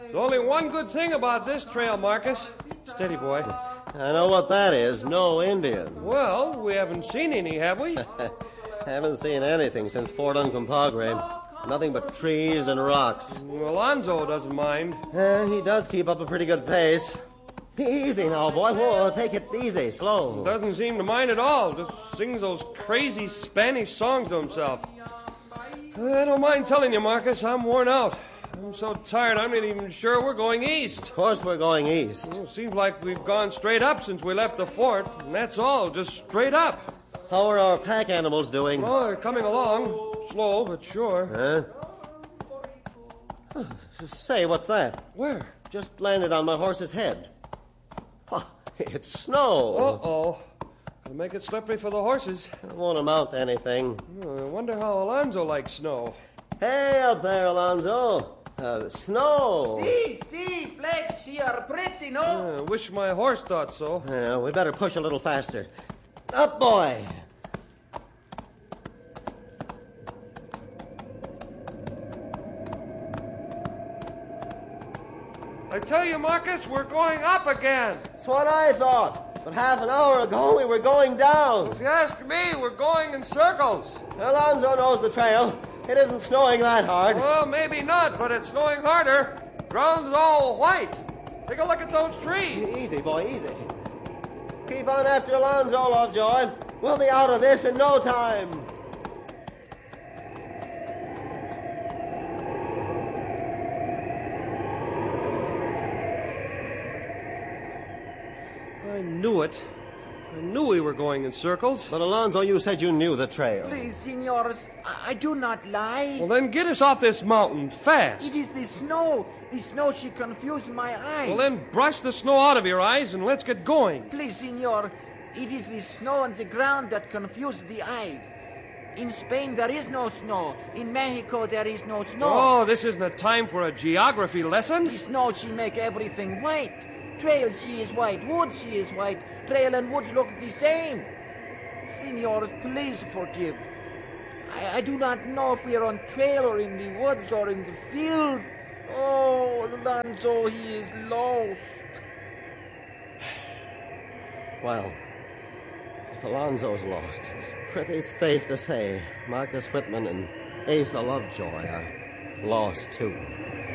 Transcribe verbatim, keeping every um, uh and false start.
There's only one good thing about this trail, Marcus. Steady, boy. I know what that is. No Indian. Well, we haven't seen any, have we? Haven't seen anything since Fort Uncompahgre. Nothing but trees and rocks. Alonzo doesn't mind. Uh, he does keep up a pretty good pace. Easy now, boy. Whoa, take it easy, slow. Doesn't seem to mind at all. Just sings those crazy Spanish songs to himself. I don't mind telling you, Marcus, I'm worn out. I'm so tired I'm not even sure we're going east. Of course we're going east. Well, it seems like we've gone straight up since we left the fort, and that's all, just straight up. How are our pack animals doing? Oh, they're coming along. Slow, but sure. Huh? Say, what's that? Where? Just landed on my horse's head. Oh, it's snow. Uh-oh. It'll make it slippery for the horses. It won't amount to anything. Oh, I wonder how Alonzo likes snow. Hey, up there, Alonzo. Uh, snow. See, see, Flex, you are pretty, no? I wish my horse thought so. Uh, we better push a little faster. Up, boy. I tell you, Marcus, we're going up again. That's what I thought. But half an hour ago, we were going down. If you ask me, we're going in circles. Alonzo knows the trail. It isn't snowing that hard. Well, maybe not, but it's snowing harder. Ground's all white. Take a look at those trees. Easy, boy, easy. Keep on after Alonzo, Lovejoy. We'll be out of this in no time. I knew it. I knew we were going in circles. But, Alonzo, you said you knew the trail. Please, senors, I, I do not lie. Well, then get us off this mountain, fast. It is the snow. The snow, she confused my eyes. Well, then brush the snow out of your eyes and let's get going. Please, senor, it is the snow on the ground that confused the eyes. In Spain, there is no snow. In Mexico, there is no snow. Oh, this isn't a time for a geography lesson. The snow, she make everything white. Trail, she is white. Wood, she is white. Trail and woods look the same. Senor, please forgive. I, I do not know if we are on trail or in the woods or in the field. Oh, Alonzo, he is lost. Well, if Alonzo's lost, it's pretty safe to say Marcus Whitman and Asa Lovejoy are lost, too.